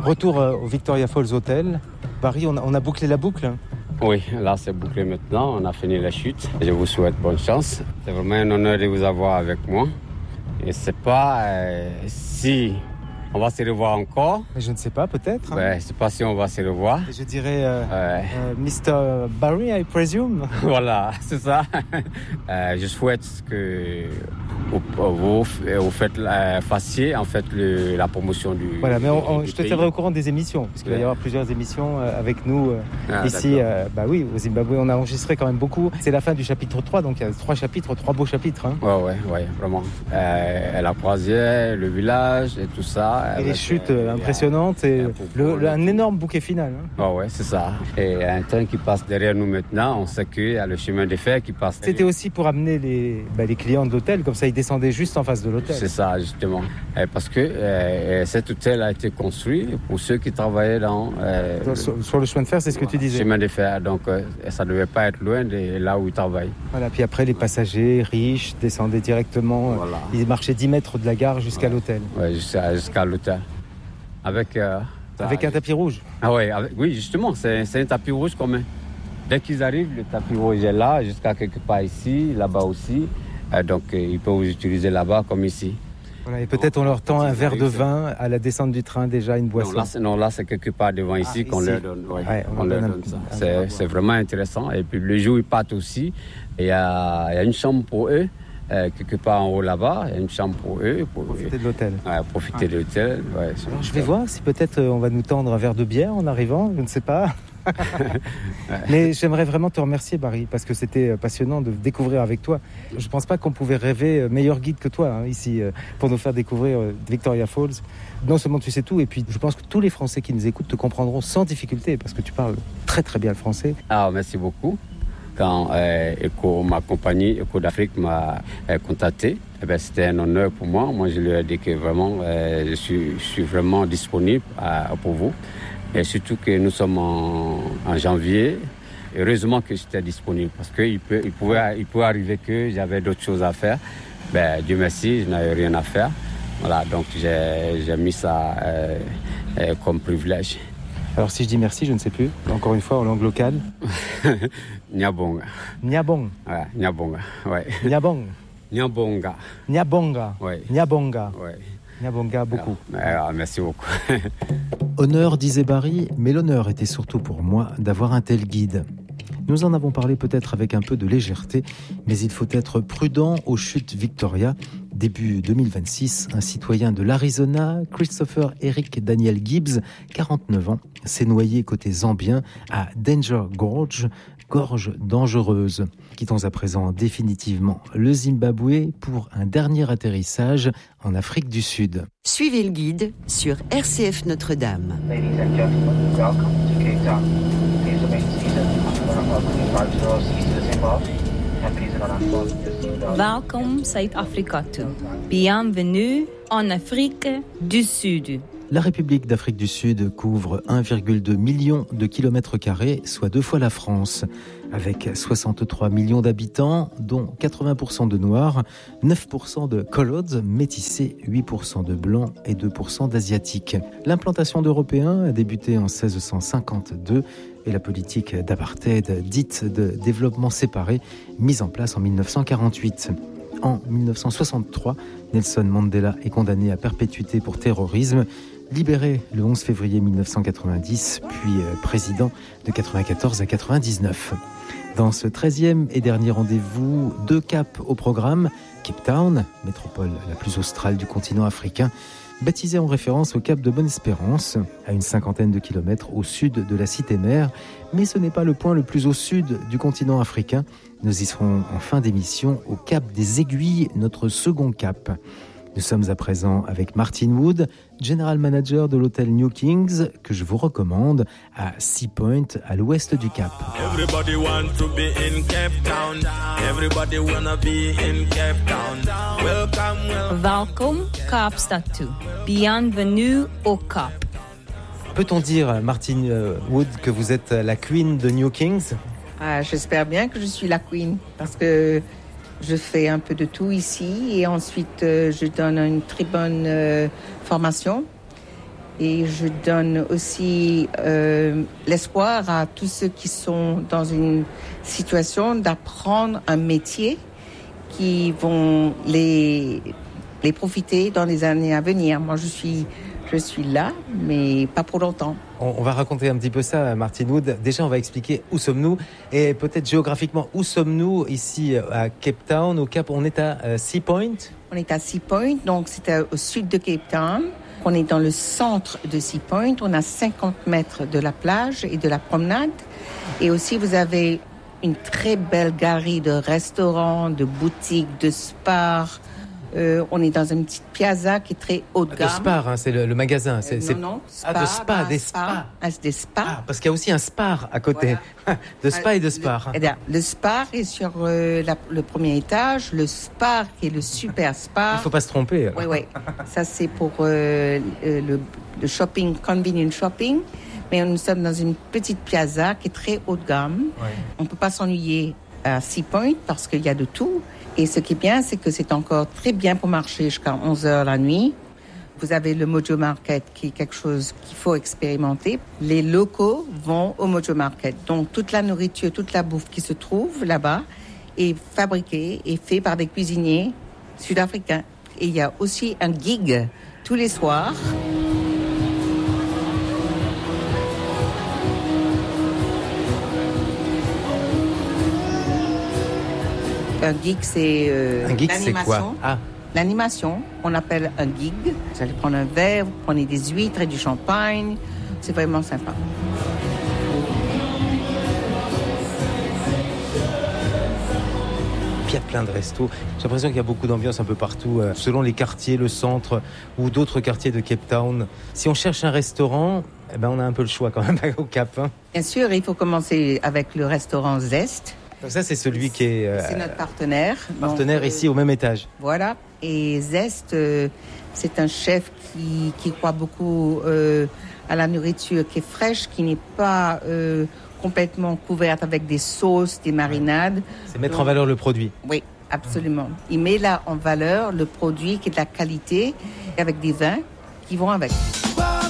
Retour au Victoria Falls Hotel. Barry, on a bouclé la boucle. Oui, là c'est bouclé maintenant, on a fini la chute. Je vous souhaite bonne chance. C'est vraiment un honneur de vous avoir avec moi. Et c'est pas si on va se revoir encore. Je ne sais pas, peut-être. Ouais, je ne sais pas si on va se revoir. Je dirais Mr. Barry, I presume. Voilà, c'est ça. Je souhaite que vous fassiez en fait la promotion du. Voilà, mais du je te pays. tiendrai au courant des émissions, parce qu'il va y avoir plusieurs émissions avec nous ici. Oui, au Zimbabwe, on a enregistré quand même beaucoup. C'est la fin du chapitre 3, donc il y a 3 chapitres, 3 beaux chapitres. Hein. Ouais, vraiment. La croisière, le village et tout ça. Et les chutes impressionnantes et un énorme bouquet final. Hein. Ouais, c'est ça. Et un train qui passe derrière nous maintenant, on sait qu'il y a le chemin de fer qui passe. C'était aussi pour amener les clients de l'hôtel, comme ça ils descendaient juste en face de l'hôtel. C'est ça, justement. Parce que cet hôtel a été construit pour ceux qui travaillaient sur le chemin de fer, c'est ce que tu disais. Chemin de fer, donc ça ne devait pas être loin de là où ils travaillent. Voilà, puis après les passagers riches descendaient directement, voilà. Ils marchaient 10 mètres de la gare jusqu'à l'hôtel. Oui, jusqu'à l'hôtel. Avec un tapis rouge. Ah ouais, oui, justement, c'est un tapis rouge quand même. Dès qu'ils arrivent, le tapis rouge est là, jusqu'à quelque part ici, là-bas aussi. Donc ils peuvent utiliser là-bas comme ici. Voilà, et peut-être on leur tend un verre de vin à la descente du train, déjà une boisson. Non, là c'est quelque part devant ici qu'on leur donne. Ouais, on leur donne ça. C'est vraiment intéressant. Et puis le jour ils partent aussi, il y a une chambre pour eux. Quelque part en haut là-bas, il y a une chambre pour eux. Pour profiter de l'hôtel. Ouais, profiter de l'hôtel. Ouais, alors, je vais voir si peut-être on va nous tendre un verre de bière en arrivant, je ne sais pas. Mais j'aimerais vraiment te remercier, Barry, parce que c'était passionnant de découvrir avec toi. Je ne pense pas qu'on pouvait rêver meilleur guide que toi ici pour nous faire découvrir Victoria Falls. Non seulement tu sais tout, et puis je pense que tous les Français qui nous écoutent te comprendront sans difficulté parce que tu parles très très bien le français. Ah, merci beaucoup. Quand ma compagnie Eco d'Afrique m'a contacté, c'était un honneur pour moi. Moi, je lui ai dit que vraiment, je suis vraiment disponible pour vous. Et surtout que nous sommes en janvier. Heureusement que j'étais disponible parce qu'il pouvait arriver que j'avais d'autres choses à faire. Dieu merci, je n'avais rien à faire. Voilà, donc j'ai mis ça comme privilège. Alors si je dis merci, je ne sais plus. Encore une fois, en langue locale. Nyabonga. Nyabong. Ouais, Nyabonga. Ouais. Nyabong. Nyabonga. Nyabonga. Ouais. Nyabonga. Ouais. Nyabonga, beaucoup. Alors, merci beaucoup. Honneur, disait Barry, mais l'honneur était surtout pour moi d'avoir un tel guide. Nous en avons parlé peut-être avec un peu de légèreté, mais il faut être prudent aux chutes Victoria. Début 2026, un citoyen de l'Arizona, Christopher Eric Daniel Gibbs, 49 ans, s'est noyé côté zambien à Danger Gorge, gorge dangereuse. Quittons à présent définitivement le Zimbabwe pour un dernier atterrissage en Afrique du Sud. Suivez le guide sur RCF Notre-Dame. Ladies and gentlemen, welcome to Cape Town. Please remain seated for our 25 seats Zimbabwe. Welkom Zuid-Afrika toe. Bienvenue en Afrique du Sud. La République d'Afrique du Sud couvre 1,2 million de kilomètres carrés, soit 2 fois la France. Avec 63 millions d'habitants, dont 80% de Noirs, 9% de Colods, métissés, 8% de Blancs et 2% d'Asiatiques. L'implantation d'Européens a débuté en 1652 et la politique d'apartheid, dite de développement séparé, mise en place en 1948. En 1963, Nelson Mandela est condamné à perpétuité pour terrorisme, libéré le 11 février 1990, puis président de 94 à 99. Dans ce 13e et dernier rendez-vous, 2 caps au programme, Cape Town, métropole la plus australe du continent africain, baptisé en référence au cap de Bonne-Espérance, à une 50aine de kilomètres au sud de la cité-mère. Mais ce n'est pas le point le plus au sud du continent africain. Nous y serons en fin d'émission au cap des Aiguilles, notre second cap. Nous sommes à présent avec Martin Wood, General Manager de l'hôtel New Kings, que je vous recommande, à Sea Point, à l'ouest du Cap. Everybody want to be in Cape Town. Everybody wanna be in Cape Town. Welcome. Welkom Kaapstad toe. Bienvenue au Cap. Peut-on dire, Martin Wood, que vous êtes la Queen de New Kings ? J'espère bien que je suis la Queen, parce que je fais un peu de tout ici et ensuite je donne une très bonne formation Et je donne aussi l'espoir à tous ceux qui sont dans une situation d'apprendre un métier qui vont les profiter dans les années à venir. Moi, je suis là, mais pas pour longtemps. On va raconter un petit peu ça, Martine Wood. Déjà, on va expliquer où sommes-nous et peut-être géographiquement, où sommes-nous ici à Cape Town, au Cap. On est à Sea Point. On est à Sea Point, donc c'est au sud de Cape Town. On est dans le centre de Sea Point. On a 50 mètres de la plage et de la promenade. Et aussi, vous avez une très belle galerie de restaurants, de boutiques, de spas. On est dans une petite piazza qui est très haut de gamme. De Spar, hein, c'est le magasin. Non, Spa, des spas. C'est des spas. Ah, parce qu'il y a aussi un Spar à côté. Voilà. De Spa et de Spar. Le Spar est sur le premier étage. Le Spar qui est le super Spar. Il ne faut pas se tromper. Oui. Ça, c'est pour le shopping, convenient shopping. Mais nous sommes dans une petite piazza qui est très haut de gamme. Ouais. On ne peut pas s'ennuyer à Sea Point parce qu'il y a de tout. Et ce qui est bien, c'est que c'est encore très bien pour marcher jusqu'à 11h la nuit. Vous avez le Mojo Market qui est quelque chose qu'il faut expérimenter. Les locaux vont au Mojo Market. Donc toute la nourriture, toute la bouffe qui se trouve là-bas est fabriquée et faite par des cuisiniers sud-africains. Et il y a aussi un gig tous les soirs. Un gig, c'est l'animation. C'est quoi? L'animation, on appelle un gig. Vous allez prendre un verre, vous prenez des huîtres et du champagne. C'est vraiment sympa. Il y a plein de restos. J'ai l'impression qu'il y a beaucoup d'ambiance un peu partout, selon les quartiers, le centre ou d'autres quartiers de Cape Town. Si on cherche un restaurant, on a un peu le choix quand même au Cap. Hein. Bien sûr, il faut commencer avec le restaurant Zest. Donc ça, c'est celui qui est... c'est notre partenaire. Partenaire donc, ici, au même étage. Voilà. Et Zest, c'est un chef qui croit beaucoup à la nourriture qui est fraîche, qui n'est pas complètement couverte avec des sauces, des marinades. C'est mettre en valeur le produit. Oui, absolument. Il met là en valeur le produit qui est de la qualité, avec des vins qui vont avec.